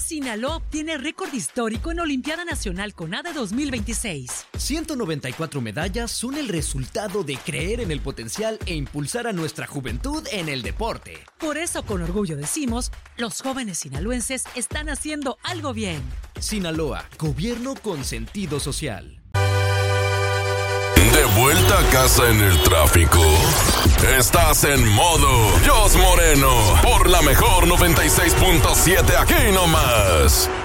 Sinaloa obtiene récord histórico en Olimpiada Nacional CONADE 2026. 194 medallas son el resultado de creer en el potencial e impulsar a nuestra juventud en el deporte. Por eso, con orgullo decimos, los jóvenes sinaloenses están haciendo algo bien. Sinaloa, gobierno con sentido social. De vuelta a casa en el tráfico. Estás en modo Jos Moreno por la mejor 96.7 aquí nomás.